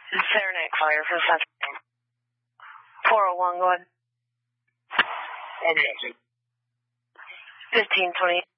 Serenade Fire for Central. 401, go ahead. 1520.